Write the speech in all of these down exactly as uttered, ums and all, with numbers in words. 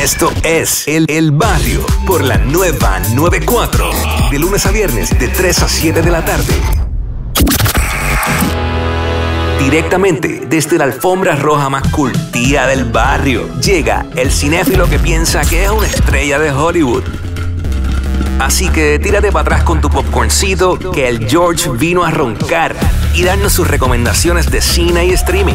Esto es El, el Barrio por la nueva noventa y cuatro. De lunes a viernes de tres a siete de la tarde. Directamente desde la alfombra roja más curtida del barrio, llega el cinéfilo que piensa que es una estrella de Hollywood. Así que tírate para atrás con tu popcorncito, que el George vino a roncar y darnos sus recomendaciones de cine y streaming.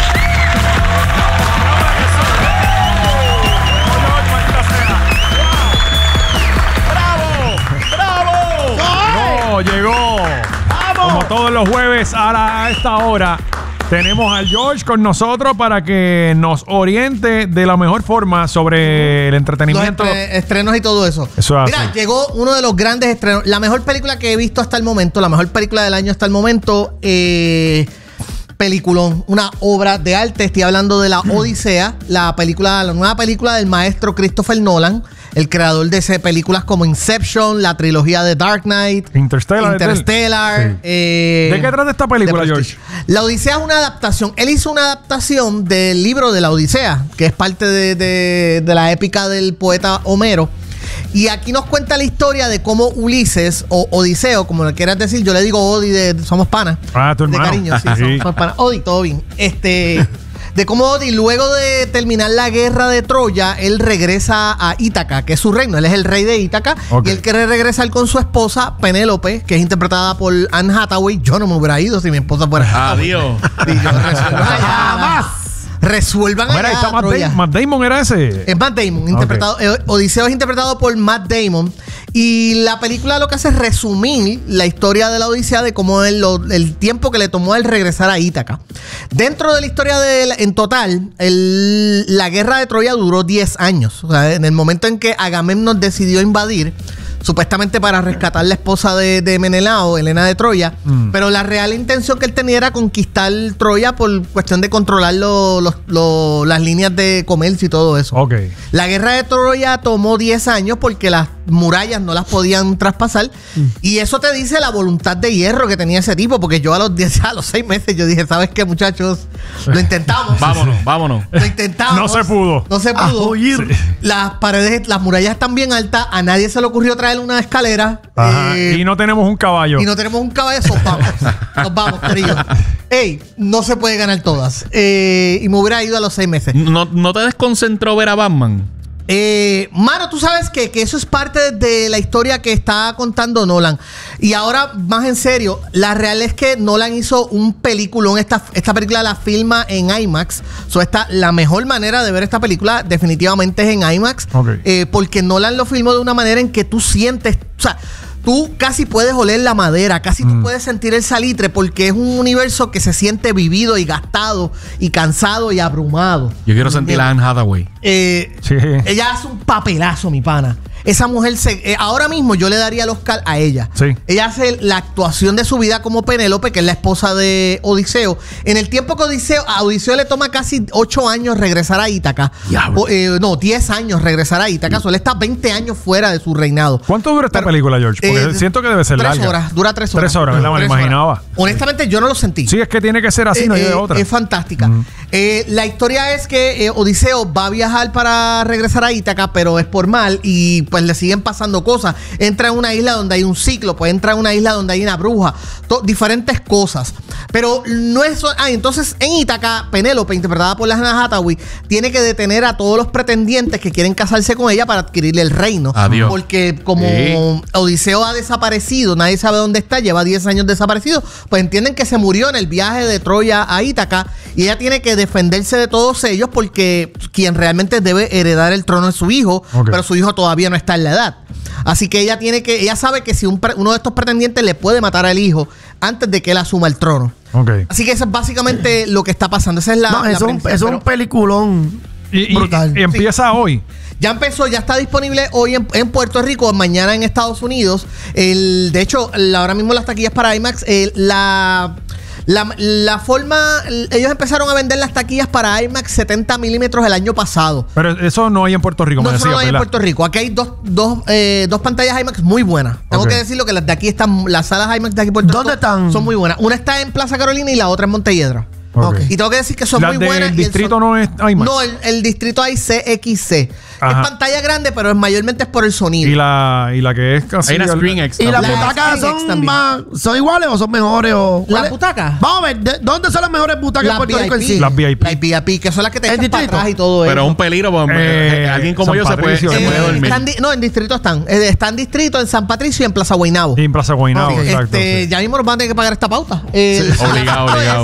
Llegó. ¡Vamos! Como todos los jueves a, la, a esta hora, tenemos al George con nosotros para que nos oriente de la mejor forma sobre el entretenimiento. Los estre estrenos y todo eso. Eso es Mira, así. llegó uno de los grandes estrenos. La mejor película que he visto hasta el momento, la mejor película del año hasta el momento. Eh, peliculón, una obra de arte. Estoy hablando de La Odisea, la película, la nueva película del maestro Christopher Nolan, el creador de ese, películas como Inception, la trilogía de Dark Knight, Interstellar. Interstellar. Sí. Eh, ¿De qué trata esta película, George? La Odisea es una adaptación. Él hizo una adaptación del libro de la Odisea, que es parte de, de, de la épica del poeta Homero. Y aquí nos cuenta la historia de cómo Ulises, o Odiseo, como le quieras decir, yo le digo Odi, de, somos panas. Ah, tu hermano. De cariño, sí, Sí. somos, somos panas. Odi, todo bien. Este... De cómo Odi, luego de terminar la guerra de Troya, él regresa a Ítaca, que es su reino. Él es el rey de Ítaca. Okay. Y él quiere regresar con su esposa, Penélope, que es interpretada por Anne Hathaway. Yo no me hubiera ido si mi esposa fuera. Adiós. Sí, yo resuelvan allá, más. Resuelvan Mira, allá, ahí está Matt Troya. Damon. Matt Damon era ese. Es Matt Damon, interpretado. Okay. eh, Odiseo es interpretado por Matt Damon. Y la película lo que hace es resumir la historia de la Odisea, de cómo él, lo, el tiempo que le tomó a él regresar a Ítaca. Dentro de la historia de él, en total, el, la guerra de Troya duró diez años. O sea, en el momento en que Agamemnon decidió invadir, supuestamente para rescatar la esposa de, de Menelao, Helena de Troya, mm. pero la real intención que él tenía era conquistar Troya por cuestión de controlar lo, lo, lo, las líneas de comercio y todo eso. Okay. La guerra de Troya tomó diez años porque las murallas no las podían traspasar, mm. y eso te dice la voluntad de hierro que tenía ese tipo, porque yo a los diez, a los seis meses yo dije, ¿sabes qué, muchachos? Lo intentamos. Vámonos, vámonos. Lo intentamos. No se pudo. No se pudo. Sí. Las paredes, las murallas están bien altas, a nadie se le ocurrió traer una escalera. Ajá, eh, y no tenemos un caballo. Y no tenemos un caballo, nos vamos. Nos vamos, querido. Ey, no se puede ganar todas. Eh, y me hubiera ido a los seis meses. ¿No, no te desconcentró ver a Batman? Eh, mano, tú sabes que, que eso es parte de la historia que está contando Nolan. Y ahora, más en serio, la real es que Nolan hizo un peliculón. Esta, esta película la filma en IMAX. So, esta, la mejor manera de ver esta película definitivamente es en IMAX. Okay. Eh, porque Nolan lo filmó de una manera en que tú sientes... O sea, tú casi puedes oler la madera, casi mm. tú puedes sentir el salitre, porque es un universo que se siente vivido y gastado y cansado y abrumado. Yo quiero sentir a Anne Hathaway. Eh, sí. Ella hace un papelazo, mi pana. Esa mujer, se, eh, ahora mismo yo le daría el Oscar a ella. Sí. Ella hace la actuación de su vida como Penélope, que es la esposa de Odiseo. En el tiempo que Odiseo, a Odiseo le toma casi ocho años regresar a Ítaca. O, eh, no, diez años regresar a Ítaca. Solo está veinte años fuera de su reinado. ¿Cuánto dura esta Pero, película, George? Porque eh, siento que debe ser tres larga. Horas, dura tres horas. Tres horas, ¿verdad? Me lo imaginaba. Horas. Honestamente, yo no lo sentí. Sí, es que tiene que ser así, eh, no hay de eh, otra. Es fantástica. Mm. Eh, la historia es que eh, Odiseo va a viajar para regresar a Ítaca, pero es por mal y pues le siguen pasando cosas. Entra en una isla donde hay un ciclo, pues entra en una isla donde hay una bruja, diferentes cosas. Pero no es... Ah, entonces en Ítaca, Penélope, interpretada por la Anne Hathaway, tiene que detener a todos los pretendientes que quieren casarse con ella para adquirirle el reino. Adiós. Porque como sí. Odiseo ha desaparecido, nadie sabe dónde está, lleva diez años desaparecido, pues entienden que se murió en el viaje de Troya a Ítaca y ella tiene que defenderse de todos ellos porque quien realmente debe heredar el trono es su hijo, okay. pero su hijo todavía no está en la edad. Así que ella tiene que, ella sabe que si un, uno de estos pretendientes le puede matar al hijo antes de que él asuma el trono. Okay. Así que eso es básicamente lo que está pasando. Esa es la. No, la es, un, es un peliculón y, brutal. Y, y empieza sí. hoy. Ya empezó, ya está disponible hoy en, en Puerto Rico, mañana en Estados Unidos. El, de hecho, la, ahora mismo las taquillas para IMAX, eh, la. La, la forma, ellos empezaron a vender las taquillas para IMAX setenta milímetros el año pasado. Pero eso no hay en Puerto Rico, no, me eso decía, no hay ¿verdad? en Puerto Rico. Aquí hay dos, dos, eh, dos pantallas IMAX muy buenas. Tengo okay. que decirlo que las de aquí están, las salas IMAX de aquí en Puerto ¿Dónde Rico están? son muy buenas. Una está en Plaza Carolina y la otra en Montelledra. Ok. Y tengo que decir que son Las muy del buenas. y el distrito son- no es IMAX. No, el, el distrito hay C X C. Ajá. Es pantalla grande, pero mayormente es por el sonido. Y la, y la que es casi. Hay una al- Screen X. ¿Y las La butacas Screen X son también. más, son iguales o son mejores? O, ¿Las cuáles? butacas? Vamos a ver, ¿de- ¿dónde son las mejores butacas Las en Puerto Rico en sí? Las V I P. Las V I P, que son las que te ¿En echan para distrito? atrás y todo Pero es eso. un peligro, porque Eh, alguien como San yo se puede, Patricio, se eh, puede dormir. Están di- no, en distrito están. Eh, Están distrito en San Patricio y en Plaza Guaynabo. Y en Plaza Guaynabo, Ok, exacto. este, sí. Ya mismo nos van a tener que pagar esta pauta. El- Obligado, obligado.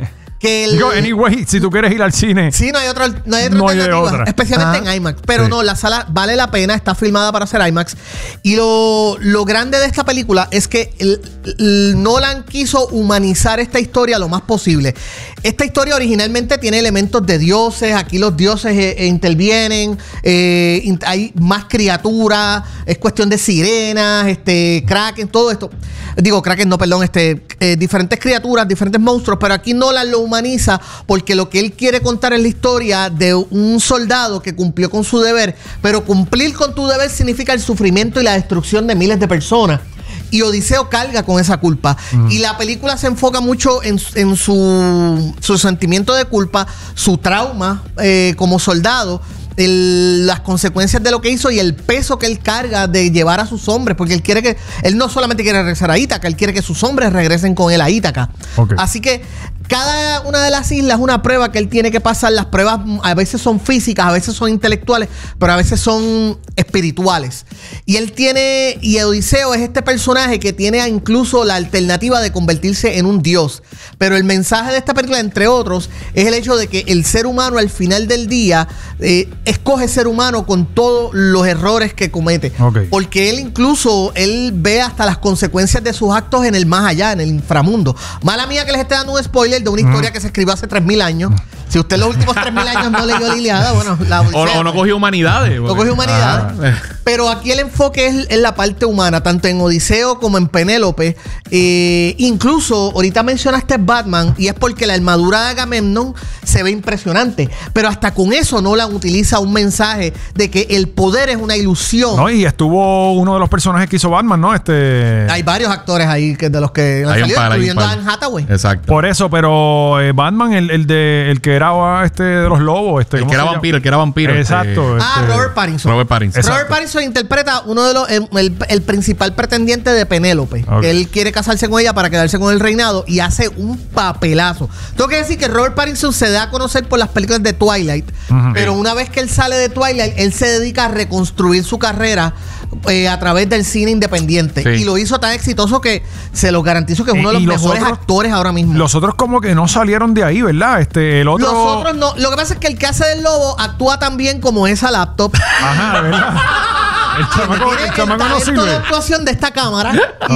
Que el, Digo, anyway, si tú quieres ir al cine. Sí, no hay otra, no hay otra No hay de alternativa, otra. especialmente Ajá. en IMAX. Pero Sí. no, la sala vale la pena, está filmada para hacer IMAX. Y lo, lo grande de esta película es que el- el Nolan quiso humanizar esta historia lo más posible. Esta historia originalmente tiene elementos de dioses, aquí los dioses eh, eh, intervienen, eh, in- hay más criaturas, es cuestión de sirenas, este, kraken, todo esto. Digo, kraken no, perdón, este, eh, diferentes criaturas, diferentes monstruos, pero aquí Nolan lo humaniza porque lo que él quiere contar es la historia de un soldado que cumplió con su deber, pero cumplir con tu deber significa el sufrimiento y la destrucción de miles de personas. Y Odiseo carga con esa culpa. Y la película se enfoca mucho en, en su, su sentimiento de culpa, su trauma eh, como soldado, el- las consecuencias de lo que hizo y el peso que él carga de llevar a sus hombres, porque él quiere que, él no solamente quiere regresar a Ítaca, él quiere que sus hombres regresen con él a Ítaca. Ok. Así que cada una de las islas es una prueba que él tiene que pasar. Las pruebas mm, a veces son físicas, a veces son intelectuales, pero a veces son espirituales. Y él tiene, y Odiseo es este personaje que tiene incluso la alternativa de convertirse en un dios. Pero el mensaje de esta película, entre otros, es el hecho de que el ser humano al final del día eh, escoge ser humano con todos los errores que comete. Ok. Porque él incluso, él ve hasta las consecuencias de sus actos en el más allá, en el inframundo. Mala mía que les esté dando un spoiler de una historia que se escribió hace tres mil años. Si usted los últimos tres mil años no leyó la Ilíada, bueno, la O, Odisea, o no pues. cogió humanidades. No cogió humanidad. Ah. Pero aquí el enfoque es en la parte humana, tanto en Odiseo como en Penélope. Eh, incluso, ahorita mencionaste Batman, y es porque la armadura de Agamemnon se ve impresionante. Pero hasta con eso Nolan utiliza un mensaje de que el poder es una ilusión. No, y estuvo uno de los personajes que hizo Batman, ¿no? Este. Hay varios actores ahí que de los que han Hay un salido, par, hay un incluyendo a par. Anne Hathaway. Exacto. Por eso, pero eh, Batman, el, el de el que era este de los lobos, este. el ¿cómo que era se llama? vampiro, el que era vampiro. Exacto. este, Ah, este- Robert Pattinson. Robert Pattinson. Exacto. Robert Pattinson interpreta uno de los el, el- el principal pretendiente de Penélope. Ok. Que él quiere casarse con ella para quedarse con el reinado y hace un papelazo. Tengo que decir que Robert Pattinson se da a conocer por las películas de Twilight, Ujú. pero una vez que él sale de Twilight, él se dedica a reconstruir su carrera eh, a través del cine independiente. Sí. Y lo hizo tan exitoso que se lo garantizo que es Y- uno de los y los mejores otros- actores ahora mismo. Los otros como que no salieron de ahí, ¿verdad? Este, el otro. Los otros no. Lo que pasa es que el que hace del lobo actúa tan bien como esa laptop. Ajá, ¿verdad? El chamaco, Tiene el chamaco no talento de sirve. actuación de esta cámara.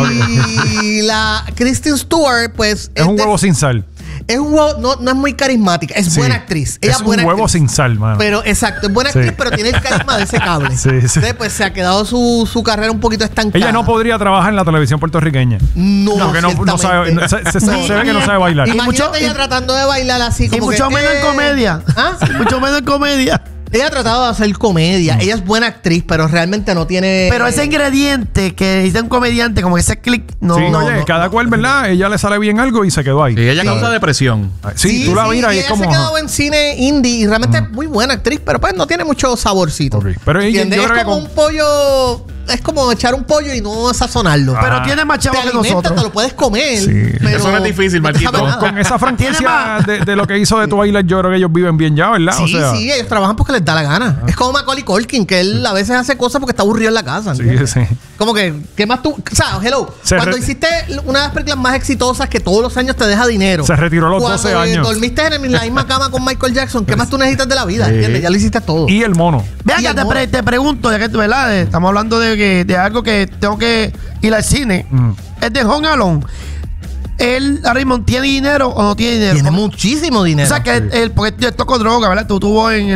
Y la Kristen Stewart, pues. Es un de- huevo sin sal. Es un huevo, no, no es muy carismática. Es Sí. buena actriz. Ella Es un buena huevo actriz. sin sal, mano. Pero exacto, es buena Sí. actriz, pero tiene el carisma de ese cable. Sí, sí. Entonces, pues se ha quedado su, su carrera un poquito estancada. Ella no podría trabajar en la televisión puertorriqueña. No, Porque no, no sabe, no- se, se- se Ni- ve que no ni- sabe bailar. Imagínate mucho- ella y- tratando de bailar así Y como mucho que, menos en eh, comedia. ¿Ah? Mucho menos en comedia. Ella ha tratado de hacer comedia. Ella es buena actriz, pero realmente no tiene. Pero ese ingrediente que dice un comediante, como ese click, no. sí, no, oye, no. cada cual, ¿verdad? Ella le sale bien algo y se quedó ahí. Sí, ella causa depresión. Sí, tú la miras y y es ella como. se ha ajá. quedado en cine indie y realmente es muy buena actriz, pero pues no tiene mucho saborcito. Ok. Pero ella- ¿Entiendes? yo es creo que como con- un pollo, es como echar un pollo y no sazonarlo. Pero Ah. tiene más te chavos que alimenta, nosotros. te lo puedes comer. Sí. pero Eso no es difícil, no te sabe Marquito. nada. Con esa Tiene franquicia más. de, de lo que hizo de Twilight, yo creo que ellos viven bien ya, ¿verdad? Sí, o sea, sí, ellos trabajan porque les da la gana. Es como Macaulay Culkin, que él a veces hace cosas porque está aburrido en la casa. sí, ¿entiendes? sí. Como que, ¿qué más tú? O sea, hello. Se cuando re- hiciste una de las películas más exitosas que todos los años te deja dinero. Se retiró a los Cuando, doce eh, años. dormiste en el- la misma cama con Michael Jackson. ¿Qué más tú necesitas de la vida? ¿Entiendes? Ya lo hiciste todo. Y el mono. Vean Y que el te, mono. pre- te pregunto, ya que tú, ¿verdad? Estamos hablando de, que, de algo que tengo que ir al cine. Mm. Es de Home Alone. Él, ahora mismo, ¿tiene dinero o no tiene dinero? Tiene muchísimo dinero. O sea, que él, él- porque él tocó droga, ¿verdad? Tú tuvo en el.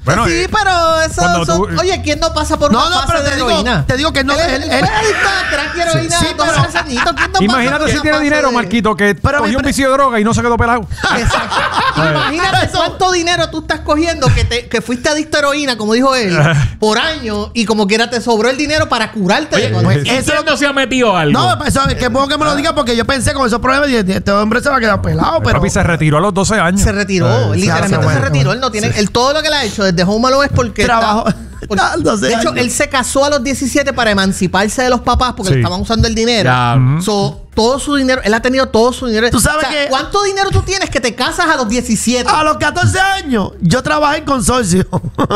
Bueno, sí, eh, pero eso cuando son- tú- Oye, ¿quién no pasa por No, una no, fase pero de te digo, heroína? te digo que no, Él, él- él, él- fue adicto a crack y heroína sí, dos pero- veces añito. ¿Quién no pasa Imagínate por si una tiene fase dinero, de- Marquito, que Pero cogió mi un pre- vicio de droga y no se quedó pelado. Exacto. Imagínate Eso- cuánto dinero tú estás cogiendo que, te, que fuiste adicto a heroína, como dijo él, por año y como quiera te sobró el dinero para curarte de todo Pues, eso. ¿eso no se ha metido algo? No, eso es que bueno que me lo diga porque yo pensé con esos problemas y este hombre se va a quedar pelado, pero Papi se retiró a los doce años. Se retiró, Eh, literalmente claro, se bueno. retiró. Él no tiene, él todo lo que le ha hecho desde Home Alone es porque Trabajo. está- porque- Ah, doce de hecho, años. él se casó a los diecisiete para emanciparse de los papás porque Sí. le estaban usando el dinero. Ya. So, todo su dinero, él ha tenido todo su dinero. Tú sabes O sea, que- ¿cuánto dinero tú tienes que te casas a los diecisiete? a los catorce años yo trabajé en consorcio.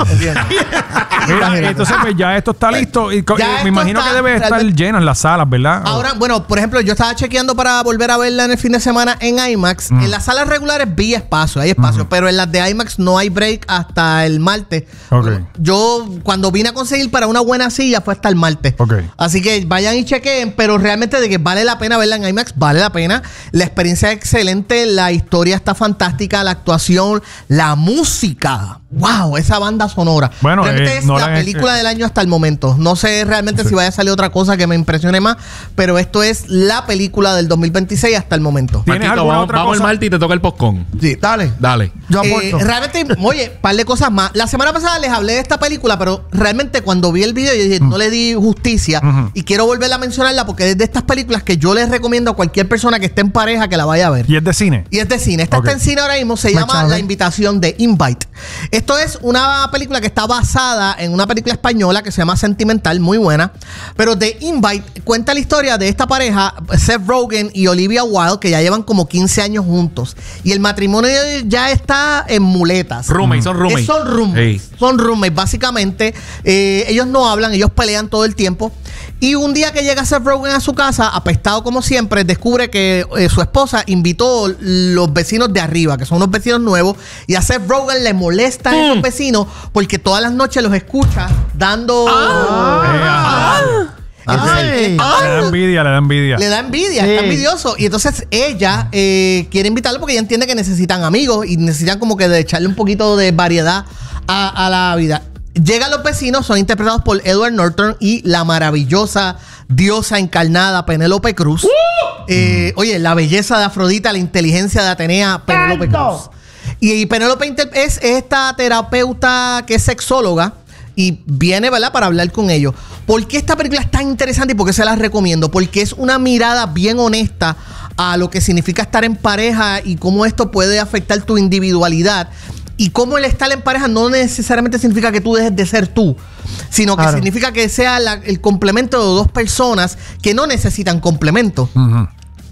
Mira, entonces pues ya esto está listo. Y co- Ya eh, esto me imagino está que debe estar realmente- llenas las salas, ¿verdad? Ahora, bueno, por ejemplo, yo estaba chequeando para volver a verla en el fin de semana en IMAX. En las salas regulares vi espacio, hay espacio, pero en las de IMAX no hay break hasta el martes. Ok. Yo, cuando vine a conseguir para una buena silla, fue hasta el martes. Ok. Así que vayan y chequeen, pero realmente de que vale la pena verla en IMAX, vale la pena. La experiencia es excelente, la historia está fantástica, la actuación, la música. ¡Wow! Esa banda sonora. Bueno, realmente eh, es no la la- película del año hasta el momento. No sé realmente si vaya a salir otra cosa que me impresione más, pero esto es la película del dos mil veintiséis hasta el momento. ¿Tienes Marquito, alguna vamos, otra vamos cosa? el martes y te toca el postcón. Sí. Dale. Dale. Yo Eh, aporto. realmente, oye, par de cosas más. La semana pasada les hablé de esta película, pero realmente cuando vi el video yo dije, no le di justicia Ujú. y quiero volverla a mencionarla porque es de estas películas que yo les recomiendo a cualquier persona que esté en pareja que la vaya a ver. Y es de cine. Y es de cine. Esta Ok. está en cine ahora mismo. Se Me llama chave. La Invitación de Invite. Esto es una película que está basada en una película española que se llama Sentimental, muy buena. Pero The Invite cuenta la historia de esta pareja, Seth Rogen y Olivia Wilde, que ya llevan como quince años juntos. Y el matrimonio ya está en muletas. Roommates, son roommates. Eh, Son roommates. Sí. Son roommates, básicamente. Eh, ellos no hablan, ellos pelean todo el tiempo. Y un día que llega Seth Rogen a su casa, apestado como siempre, descubre que eh, su esposa invitó los vecinos de arriba, que son unos vecinos nuevos, y a Seth Rogen le molestan Mm. esos vecinos porque todas las noches los escucha dando... Eh, ajá. Entonces, Ay. eh, Le da envidia, le da envidia. le da envidia, Sí. está envidioso. Y entonces ella eh, quiere invitarlo porque ella entiende que necesitan amigos y necesitan como que de echarle un poquito de variedad a, a la vida. Llegan los vecinos, son interpretados por Edward Norton y la maravillosa diosa encarnada Penélope Cruz. Eh, oye, la belleza de Afrodita, la inteligencia de Atenea, Penélope Cruz. Y, y Penélope inter- es esta terapeuta que es sexóloga y viene, ¿verdad?, para hablar con ellos. ¿Por qué esta película es tan interesante y por qué se la recomiendo? Porque es una mirada bien honesta a lo que significa estar en pareja y cómo esto puede afectar tu individualidad. Y cómo el estar en pareja no necesariamente significa que tú dejes de ser tú, sino que Claro. significa que sea la- el complemento de dos personas que no necesitan complemento. Ujú.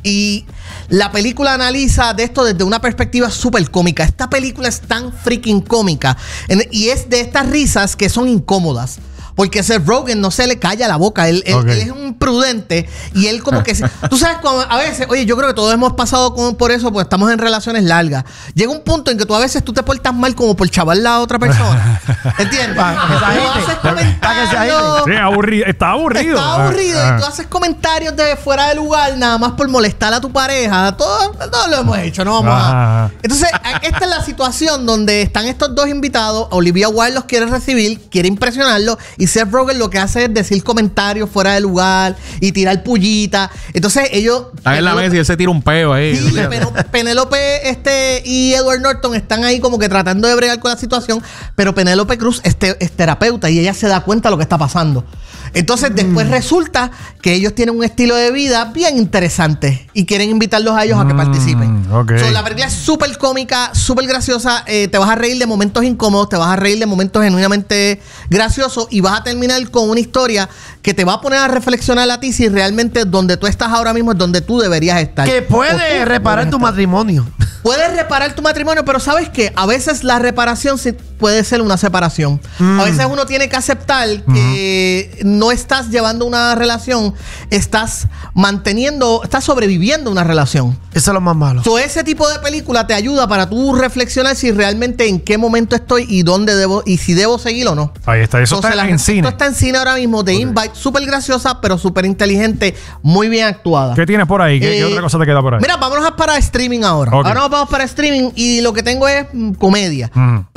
Y la película analiza de esto desde una perspectiva súper cómica. Esta película es tan freaking cómica. En- y es de estas risas que son incómodas. Porque Seth Rogen no se le calla la boca. Él, él- Ok. él es un prudente y él como que... se- tú sabes, cuando a veces... Oye, yo creo que todos hemos pasado con- por eso, porque estamos en relaciones largas. Llega un punto en que tú a veces tú te portas mal como por chaval a otra persona. ¿Entiendes? Pa- que se Tú agite. haces Pa- pa' que se comentarios... Sí, aburrido. Está aburrido. Está aburrido Ah, y tú ah. haces comentarios de fuera de lugar nada más por molestar a tu pareja. Todo, todo lo hemos hecho, no vamos Ajá. a... Entonces, a- esta es la situación donde están estos dos invitados. Olivia Wilde los quiere recibir, quiere impresionarlos y Seth Rogen lo que hace es decir comentarios fuera de lugar y tirar pullita. Entonces, ellos... Está en la mesa y él se tira un peo ahí. Sí, pero Penélope este, y Edward Norton están ahí como que tratando de bregar con la situación, pero Penélope Cruz es, te- es terapeuta y ella se da cuenta de lo que está pasando. Entonces, después resulta que ellos tienen un estilo de vida bien interesante y quieren invitarlos a ellos a que Mm, participen. ok. So, la película es súper cómica, súper graciosa. eh, te vas a reír de momentos incómodos, te vas a reír de momentos genuinamente graciosos y vas a terminar con una historia que te va a poner a reflexionar a ti si realmente donde tú estás ahora mismo es donde tú deberías estar. Que O puede tú reparar debes tu estar. matrimonio. Puedes reparar tu matrimonio, pero ¿sabes qué? A veces la reparación sí puede ser una separación. A veces uno tiene que aceptar que no estás llevando una relación, estás manteniendo, estás sobreviviendo una relación. Eso es lo más malo. So, ese tipo de película te ayuda para tú reflexionar si realmente en qué momento estoy y dónde debo y si debo seguir o no. Ahí está. Eso Entonces, está la- en cine. Esto está en cine ahora mismo, de Invite, súper graciosa, pero súper inteligente, muy bien actuada. ¿Qué tienes por ahí? ¿Qué, qué Eh, otra cosa te queda por ahí? Mira, vámonos a para streaming ahora. Ok. Ahora nos vamos para streaming y lo que tengo es mm, comedia. Ujú. Primero,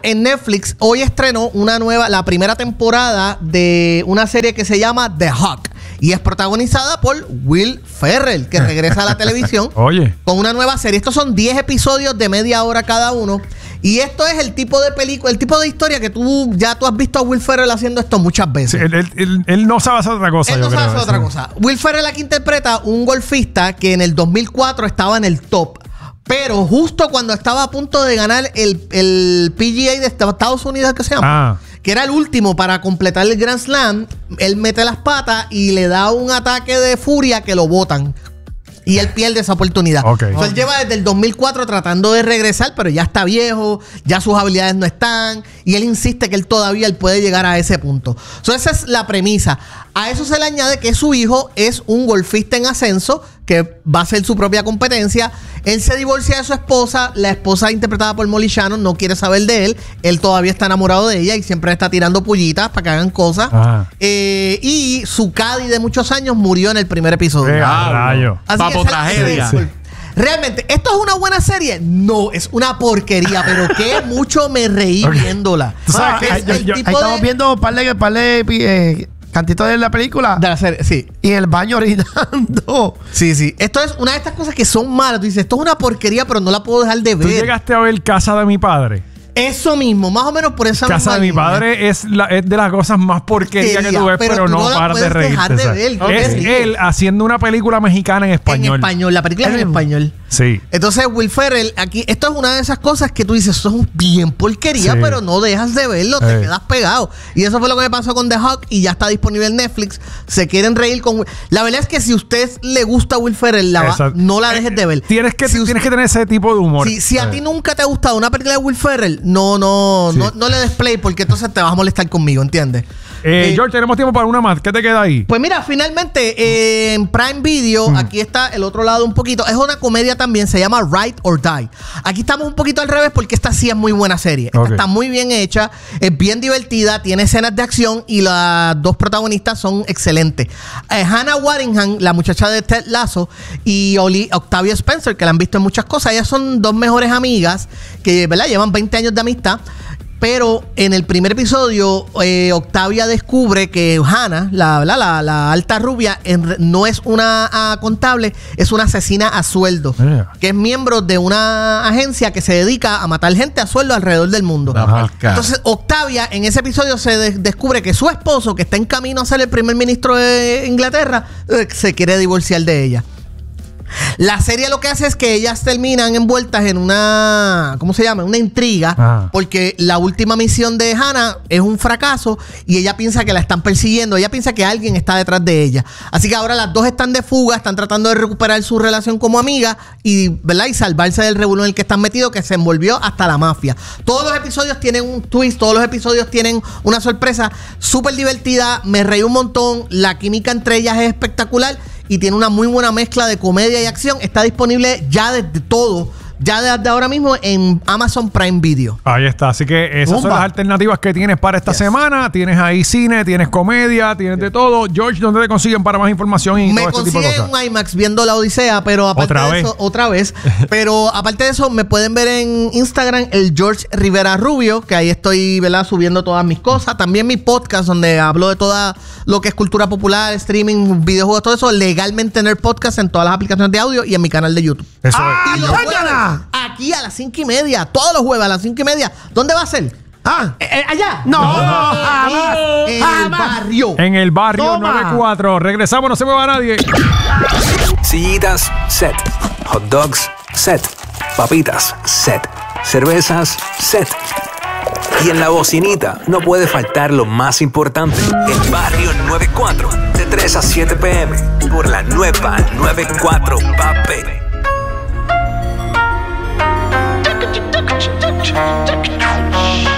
en Netflix hoy estrenó una nueva, la primera temporada de una serie que se llama The Hawk. Y es protagonizada por Will Ferrell, que regresa a la televisión Oye. con una nueva serie. Estos son diez episodios de media hora cada uno. Y esto es el tipo de película, el tipo de historia que tú ya tú has visto a Will Ferrell haciendo esto muchas veces. Sí, él, él- él- él no sabe hacer otra cosa. Él yo no sabe creo, hacer otra sí. cosa. Will Ferrell aquí interpreta un golfista que en el dos mil cuatro estaba en el top. Pero justo cuando estaba a punto de ganar el, el P G A de Estados Unidos, ¿qué se llama? Ah. Que era el último para completar el Grand Slam, él mete las patas y le da un ataque de furia que lo botan. Y él pierde esa oportunidad. Ok. O sea, él lleva desde el dos mil cuatro tratando de regresar, pero ya está viejo, ya sus habilidades no están. Y él insiste que él todavía él puede llegar a ese punto. So, esa es la premisa. A eso se le añade que su hijo es un golfista en ascenso, que va a ser su propia competencia. Él se divorcia de su esposa. La esposa, interpretada por Molly Shannon, no quiere saber de él. Él todavía está enamorado de ella y siempre está tirando pullitas para que hagan cosas. Ajá. Eh, y su caddy de muchos años murió en el primer episodio. Eh, a rayo. Así Papo que esa- tragedia. ese- Realmente, ¿esto es una buena serie? No, es una porquería, pero que mucho me reí Ok. viéndola. Tú sabes Ah, que es yo- el yo- Ahí tipo estamos de, viendo un par de, par de eh, cantitos de la película. de la serie. Sí, Y en el baño orinando. sí, sí. Esto es una de estas cosas que son malas. Tú dices, esto es una porquería, pero no la puedo dejar de ¿Tú ver. llegaste a ver Casa de mi padre? Eso mismo, más o menos por esa Casa misma de mi línea. padre es, la, es de las cosas más porquerías que tú ves, Pero pero, tú no, no la paras de puedes dejar reírte. de ¿sabes? ver, Es te ríes. él haciendo una película mexicana en español. En español, la película es en español. Sí. Entonces, Will Ferrell, aquí, esto es una de esas cosas que tú dices, eso es un bien porquería, Sí. pero no dejas de verlo, te Eh. quedas pegado. Y eso fue lo que me pasó con The Hawk y ya está disponible en Netflix. Se quieren reír con Will- La verdad es que si a usted le gusta Will Ferrell, la va- Exacto. no la dejes de ver. Tienes que, Si tienes usted- que tener ese tipo de humor. Si, si a Eh. ti nunca te ha gustado una película de Will Ferrell, no, no, Sí. no, no le des play porque entonces te vas a molestar conmigo, ¿entiendes? Eh, Eh, George, tenemos tiempo para una más. ¿Qué te queda ahí? Pues mira, finalmente eh, en Prime Video, Mm. aquí está el otro lado un poquito. Es una comedia también, se llama Ride or Die. Aquí estamos un poquito al revés porque esta sí es muy buena serie. Esta Ok. está muy bien hecha, es bien divertida, tiene escenas de acción y las dos protagonistas son excelentes. Eh, Hannah Waddingham, la muchacha de Ted Lasso, y Oli- Octavia Spencer, que la han visto en muchas cosas. Ellas son dos mejores amigas que, ¿verdad? Llevan veinte años de amistad. Pero en el primer episodio, eh, Octavia descubre que Hannah, la, la, la, la alta rubia, en re- no es una ah, contable, es una asesina a sueldo. Yeah. Que es miembro de una agencia que se dedica a matar gente a sueldo alrededor del mundo. La Ajá. marca. Entonces, Octavia en ese episodio se de- descubre que su esposo, que está en camino a ser el primer ministro de Inglaterra, eh, se quiere divorciar de ella. La serie lo que hace es que ellas terminan envueltas en una, ¿cómo se llama? Una intriga, Ah. porque la última misión de Hannah es un fracaso y ella piensa que la están persiguiendo, ella piensa que alguien está detrás de ella. Así que ahora las dos están de fuga, están tratando de recuperar su relación como amiga y, ¿verdad? Y salvarse del revuelo en el que están metidos, que se envolvió hasta la mafia. Todos los episodios tienen un twist, todos los episodios tienen una sorpresa súper divertida, me reí un montón, la química entre ellas es espectacular y tiene una muy buena mezcla de comedia y acción. Está disponible ya desde todo, ya desde ahora mismo en Amazon Prime Video. Ahí está. Así que esas son Zumba. las alternativas que tienes para esta Yes. semana. Tienes ahí cine, tienes comedia, tienes de todo. George, ¿dónde te consiguen para más información y Me todo este tipo de consiguen cosas? un IMAX viendo la Odisea, pero aparte ¿Otra de vez? eso, otra vez. Pero aparte de eso, me pueden ver en Instagram el George Rivera Rubio, que ahí estoy, ¿verdad? Subiendo todas mis cosas. También mi podcast, donde hablo de toda lo que es cultura popular, streaming, videojuegos, todo eso. Legalmente en el podcast en todas las aplicaciones de audio y en mi canal de YouTube. Eso Ah, es. Y los ¡ya, jueves, gana! aquí a las cinco y media, todos los jueves a las cinco y media. ¿Dónde va a ser? Ah, Eh, eh, allá. no, Ahí, jamás, en el jamás. barrio. En el barrio Toma. noventa y cuatro. Regresamos, no se me va nadie. Sillitas, set. Hot dogs, set. Papitas, set. Cervezas, set. Y en la bocinita no puede faltar lo más importante, el Barrio noventa y cuatro, de tres a siete p m por la nueva noventa y cuatro, papi. Check it, check it, check it, check it.